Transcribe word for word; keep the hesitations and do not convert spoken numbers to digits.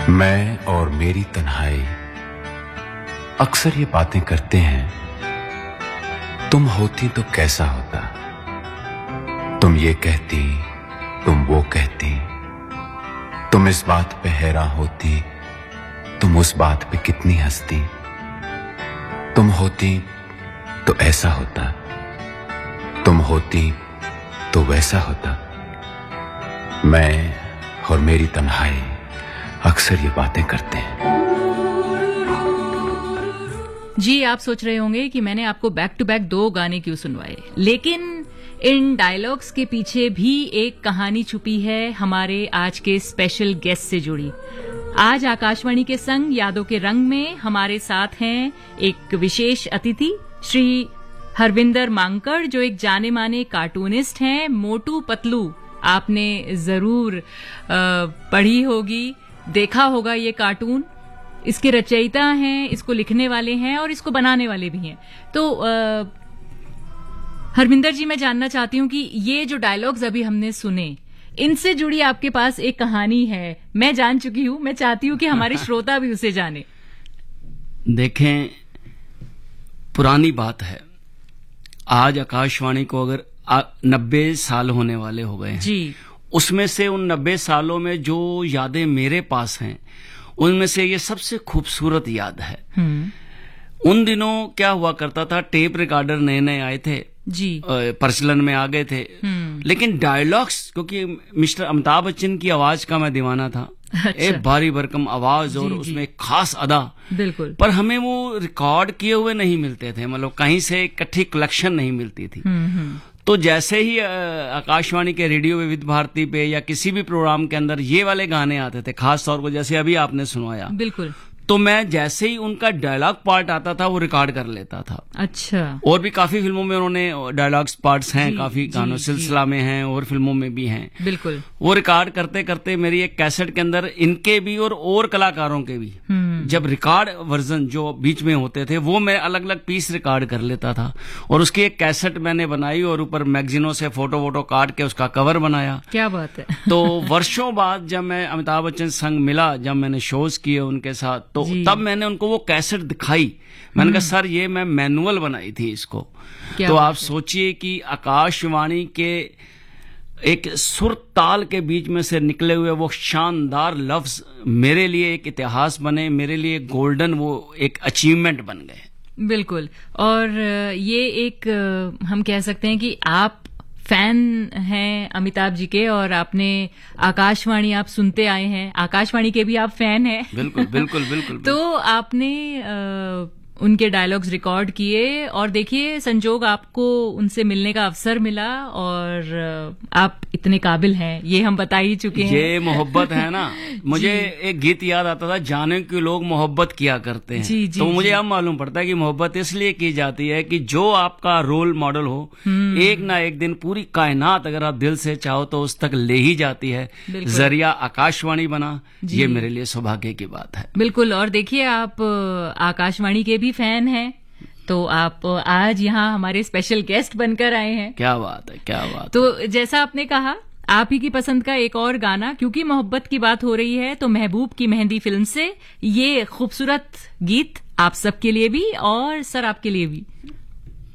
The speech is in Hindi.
मैं और मेरी तन्हाई अक्सर ये बातें करते हैं, तुम होती तो कैसा होता, तुम ये कहती, तुम वो कहती, तुम इस बात पे हैरान होती, तुम उस बात पे कितनी हंसती, तुम होती तो ऐसा होता, तुम होती तो वैसा होता। मैं और मेरी तन्हाई अक्सर ये बातें करते हैं। जी, आप सोच रहे होंगे कि मैंने आपको बैक टू बैक दो गाने क्यों सुनवाए, लेकिन इन डायलॉग्स के पीछे भी एक कहानी छुपी है हमारे आज के स्पेशल गेस्ट से जुड़ी। आज आकाशवाणी के संग यादों के रंग में हमारे साथ हैं एक विशेष अतिथि श्री हरविंदर मांकड़, जो एक जाने माने कार्टूनिस्ट हैं। मोटू पतलू आपने जरूर पढ़ी होगी, देखा होगा ये कार्टून। इसके रचयिता हैं, इसको लिखने वाले हैं और इसको बनाने वाले भी हैं। तो आ, हरविंदर जी, मैं जानना चाहती हूँ कि ये जो डायलॉग्स अभी हमने सुने, इनसे जुड़ी आपके पास एक कहानी है। मैं जान चुकी हूँ, मैं चाहती हूँ कि हमारे श्रोता भी उसे जाने। देखें, पुरानी बात है, आज आकाशवाणी को अगर नब्बे साल होने वाले हो गए हैं जी, उसमें से उन नब्बे सालों में जो यादें मेरे पास हैं, उनमें से ये सबसे खूबसूरत याद है। उन दिनों क्या हुआ करता था, टेप रिकॉर्डर नए नए आए थे जी, प्रचलन में आ गए थे, लेकिन डायलॉग्स, क्योंकि मिस्टर अमिताभ बच्चन की आवाज का मैं दीवाना था। अच्छा। एक भारी भरकम आवाज और उसमें एक खास अदा, बिल्कुल, पर हमें वो रिकॉर्ड किए हुए नहीं मिलते थे, मतलब कहीं से इकट्ठी कलेक्शन नहीं मिलती थी। तो जैसे ही आकाशवाणी के रेडियो विविध भारती पे या किसी भी प्रोग्राम के अंदर ये वाले गाने आते थे, खास तौर पर जैसे अभी आपने सुनवाया, बिल्कुल, तो मैं जैसे ही उनका डायलॉग पार्ट आता था वो रिकॉर्ड कर लेता था। अच्छा। और भी काफी फिल्मों में उन्होंने डायलॉग्स पार्ट्स हैं, काफी गानों सिलसिला में हैं और फिल्मों में भी हैं। बिल्कुल। वो रिकॉर्ड करते करते मेरी एक कैसेट के अंदर इनके भी और और कलाकारों के भी जब रिकॉर्ड वर्जन जो बीच में होते थे, वो मैं अलग अलग पीस रिकॉर्ड कर लेता था और उसकी एक कैसेट मैंने बनाई और ऊपर मैगजीनों से फोटो वोटो काट के उसका कवर बनाया। क्या बात है। तो वर्षों बाद जब मैं अमिताभ बच्चन संग मिला, जब मैंने शोज किए उनके साथ, तो तब मैंने उनको वो कैसेट दिखाई। मैंने कहा, सर ये मैं मैनुअल बनाई थी इसको। तो आप सोचिए कि आकाशवाणी के एक सुर ताल के बीच में से निकले हुए वो शानदार लफ्ज मेरे लिए एक इतिहास बने, मेरे लिए गोल्डन वो एक अचीवमेंट बन गए। बिल्कुल। और ये एक हम कह सकते हैं कि आप फैन हैं अमिताभ जी के और आपने आकाशवाणी आप सुनते आए हैं, आकाशवाणी के भी आप फैन हैं। बिल्कुल बिल्कुल बिल्कुल। तो आपने आ, उनके डायलॉग्स रिकॉर्ड किए और देखिए संजोग आपको उनसे मिलने का अवसर मिला और आप इतने काबिल हैं, ये हम बता ही चुके हैं। ये मोहब्बत है ना। मुझे एक गीत याद आता था, जाने कि लोग मोहब्बत किया करते हैं। जी, जी, तो मुझे जी। अब मालूम पड़ता है कि मोहब्बत इसलिए की जाती है कि जो आपका रोल मॉडल हो, एक ना एक दिन पूरी कायनात अगर आप दिल से चाहो तो उस तक ले ही जाती है। जरिया आकाशवाणी बना, ये मेरे लिए सौभाग्य की बात है। बिल्कुल। और देखिए, आप आकाशवाणी के भी फैन हैं, तो आप आज यहाँ हमारे स्पेशल गेस्ट बनकर आए हैं। क्या बात है, क्या बात। तो जैसा आपने कहा, आप ही की पसंद का एक और गाना, क्योंकि मोहब्बत की बात हो रही है, तो महबूब की मेहंदी फिल्म से ये खूबसूरत गीत आप सबके लिए भी और सर आपके लिए भी।